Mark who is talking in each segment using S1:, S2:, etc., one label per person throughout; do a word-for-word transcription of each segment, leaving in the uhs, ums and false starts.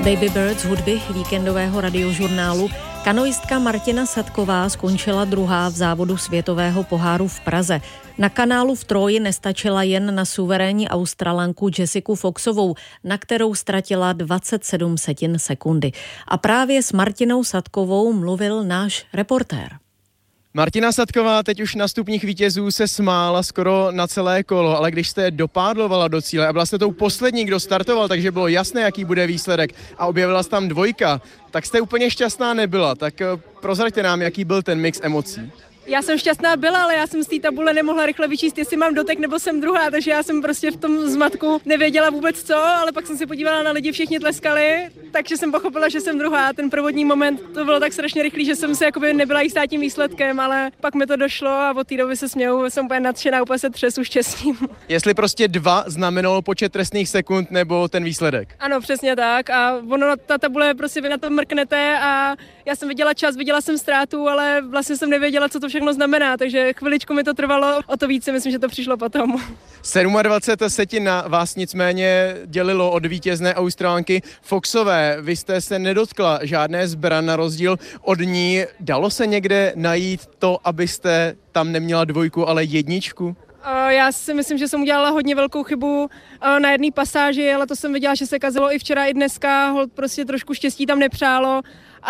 S1: Baby Birds hudby víkendového radiožurnálu. Kanoistka Martina Sadková skončila druhá v závodu světového poháru v Praze. Na kanálu v Troji nestačila jen na suverénní Australanku Jessiku Foxovou, na kterou ztratila dvacet sedm setin sekundy. A právě s Martinou Sadkovou mluvil náš reportér.
S2: Martina Sadková teď už na stupních vítězů se smála skoro na celé kolo, ale když jste dopádlovala do cíle a byla jste tou poslední, kdo startoval, takže bylo jasné, jaký bude výsledek a objevila se tam dvojka, tak jste úplně šťastná nebyla. Tak prozraďte nám, jaký byl ten mix emocí.
S3: Já jsem šťastná byla, ale já jsem z té tabule nemohla rychle vyčíst, jestli mám dotek nebo jsem druhá, takže já jsem prostě v tom zmatku nevěděla vůbec co, ale pak jsem se podívala na lidi, všichni tleskali, takže jsem pochopila, že jsem druhá. Ten prvotní moment to bylo tak strašně rychlý, že jsem se jakoby nebyla jistá tím výsledkem, ale pak mi to došlo a od té doby se směju, jsem úplně nadšená, úplně se třesu štěstím.
S2: Jestli prostě dva znamenalo počet trestných sekund nebo ten výsledek?
S3: Ano, přesně tak a ono ta tabule prostě vy na to mrknete a já jsem viděla čas, viděla jsem ztrátu, ale vlastně jsem nevěděla, co to všechno znamená, takže chviličku mi to trvalo, o to více myslím, že to přišlo potom.
S2: dvacet sedm setin na vás nicméně dělilo od vítězné Australanky Foxové. Vy jste se nedotkla žádné zbran na rozdíl od ní. Dalo se někde najít to, abyste tam neměla dvojku, ale jedničku?
S3: Já si myslím, že jsem udělala hodně velkou chybu na jedné pasáži, ale to jsem viděla, že se kazilo i včera, i dneska, holt prostě trošku štěstí tam nepřálo,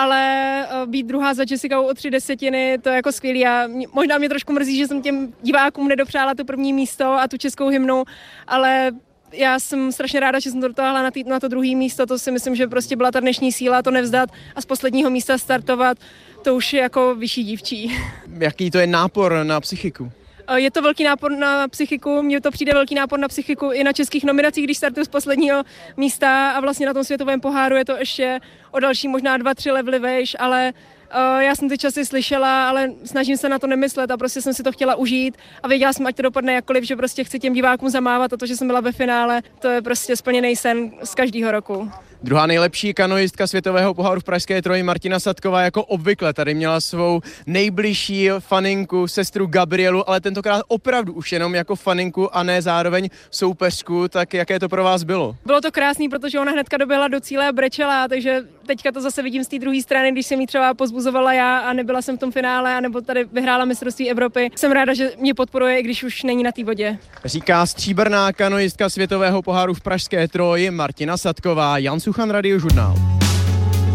S3: ale být druhá za Jessicou o tři desetiny, to je jako skvělý a možná mě trošku mrzí, že jsem těm divákům nedopřála to první místo a tu českou hymnu, ale já jsem strašně ráda, že jsem to dotáhla na, tý, na to druhé místo, to si myslím, že prostě byla ta dnešní síla to nevzdat a z posledního místa startovat, to už je jako vyšší dívčí.
S2: Jaký to je nápor na psychiku?
S3: Je to velký nápor na psychiku, mně to přijde velký nápor na psychiku i na českých nominacích, když startuju z posledního místa a vlastně na tom světovém poháru je to ještě o další možná dva, tři levely vejš, ale uh, já jsem ty časy slyšela, ale snažím se na to nemyslet a prostě jsem si to chtěla užít a věděla jsem, ať to dopadne jakkoliv, že prostě chci těm divákům zamávat a to, že jsem byla ve finále, to je prostě splněný sen z každého roku.
S2: Druhá nejlepší kanoistka světového poháru v pražské Troji Martina Sadková jako obvykle tady měla svou nejbližší faninku, sestru Gabrielu, ale tentokrát opravdu už jenom jako faninku a ne zároveň soupeřku, tak jaké to pro vás bylo?
S3: Bylo to krásný, protože ona hnedka doběhla do cíle a brečela, takže teďka to zase vidím z té druhé strany, když jsem jí třeba pozbuzovala já a nebyla jsem v tom finále, anebo tady vyhrála mistrovství Evropy. Jsem ráda, že mě podporuje, i když už není na té vodě.
S2: Říká stříbrná kanoistka světového poháru v pražské Troji Martina Sadková. Jan Suchan, Radiožurnál.